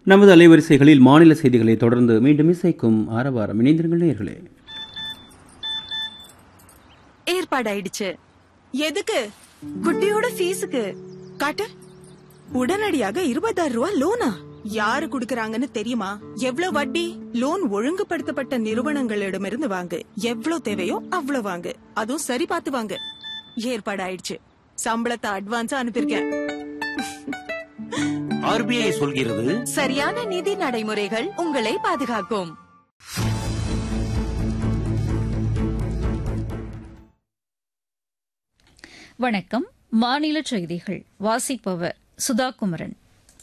நமது அலைவரிசைகளில் மாநில செய்திகளை தொடர்ந்து மீண்டும் இசைக்கும் ஆரவாரம். இணைந்திருங்கள் நேயர்களே. ஏற்பாடாயிடுச்சு. எதுக்கு? குட்டியோட ஃபீஸுக்கு. காட்டு. உடனடியாக 20,000 ரூபாய் லோனா? யாரு குடுக்கறாங்கன்னு தெரியுமா? எவ்வளவு வட்டி? லோன் ஒழுங்குபடுத்தப்பட்ட நிறுவனங்களிடமிருந்து வாங்கு. எவ்வளவு தேவையோ அவ்வளவு வாங்கு. அதுவும் சரி பார்த்து வாங்கு. ஏற்பாடாயிடுச்சு. சம்பளத்தை அட்வான்ஸா அனுப்பியிருக்கேன். RBI சொல்கிறது, சரியான நிதி நடைமுறைகள் உங்களை பாதுகாக்கும். வணக்கம். மாநில செய்திகள் வாசிப்பவர் சுதா குமரன்.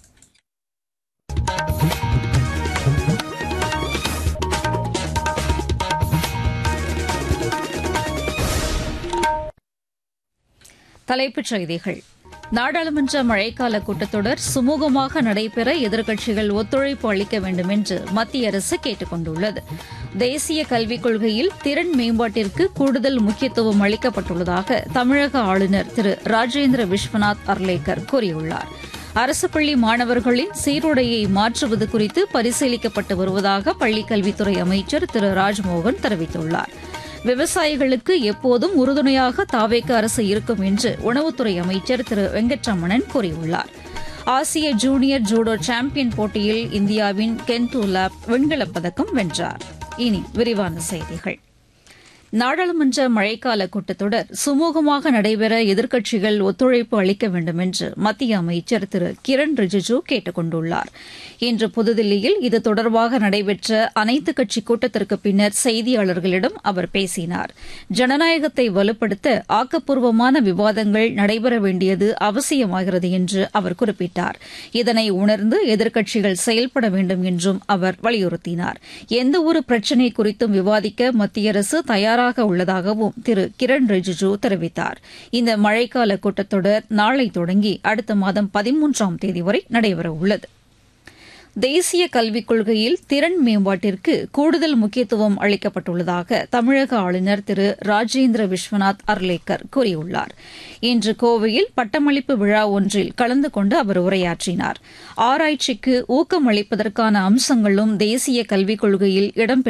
தலைப்புச் செய்திகள். நாடாளுமன்ற மழைக்கால கூட்டத்தொடர் சுமூகமாக நடைபெற எதிர்க்கட்சிகள் ஒத்துழைப்பு அளிக்க வேண்டும் என்று மத்திய அரசு கேட்டுக் கொண்டுள்ளது. தேசிய கல்விக் கொள்கையில் திறன் மேம்பாட்டிற்கு கூடுதல் முக்கியத்துவம் அளிக்கப்பட்டுள்ளதாக தமிழக ஆளுநர் திரு ராஜேந்திர விஸ்வநாத் அர்லேக்கர் கூறியுள்ளார். அரசு பள்ளி மாணவர்களின் சீருடையை மாற்றுவது குறித்து பரிசீலிக்கப்பட்டு வருவதாக பள்ளிக்கல்வித்துறை அமைச்சர் திரு ராஜ்மோகன் தெரிவித்துள்ளார். விவசாயிகளுக்கு எப்போதும் உறுதுணையாக தாவேக அரசு இருக்கும் என்று உணவுத்துறை அமைச்சர் திரு வெங்கட்ரமணன் கூறியுள்ளார். ஆசிய ஜூனியர் ஜூடோ சாம்பியன் போட்டியில் இந்தியாவின் கென்டு லாப் வெண்கலப் பதக்கம் வென்றார். இனி விரிவான செய்திகள். நாடாளுமன்ற மழைக்கால கூட்டத்தொடர் சுமூகமாக நடைபெற எதிர்க்கட்சிகள் ஒத்துழைப்பு அளிக்க வேண்டும் என்று மத்திய அமைச்சர் திரு கிரண் ரிஜிஜூ கேட்டுக் கொண்டுள்ளார். இன்று புதுதில்லியில் இது தொடர்பாக நடைபெற்ற அனைத்துக் கட்சி கூட்டத்திற்கு பின்னர் செய்தியாளர்களிடம் அவர் பேசினார். ஜனநாயகத்தை வலுப்படுத்த ஆக்கப்பூர்வமான விவாதங்கள் நடைபெற வேண்டியது அவசியமாகிறது என்று அவர் குறிப்பிட்டார். இதனை உணர்ந்து எதிர்க்கட்சிகள் செயல்பட வேண்டும் என்றும் அவர் வலியுறுத்தினார். எந்தவொரு பிரச்சினை குறித்தும் விவாதிக்க மத்திய அரசு தயாராக உள்ளதாகவும் திரு கிரண் ரிஜிஜூ தெரிவித்தார். இந்த மழைக்கால கூட்டத்தொடர் நாளை தொடங்கி அடுத்த மாதம் 13ஆம் தேதி வரை நடைபெறவுள்ளது. தேசிய கல்விக் கொள்கையில் திறன் மேம்பாட்டிற்கு கூடுதல் முக்கியத்துவம் அளிக்கப்பட்டுள்ளதாக தமிழக ஆளுநர் திரு ராஜேந்திர விஸ்வநாத் அர்லேக்கர் கூறியுள்ளார். இன்று கோவையில் பட்டமளிப்பு விழா ஒன்றில் கலந்து கொண்டு அவர் உரையாற்றினார். ஆராய்ச்சிக்கு ஊக்கம் அளிப்பதற்கான அம்சங்களும் தேசிய கல்விக் கொள்கையில் இடம்பெற்று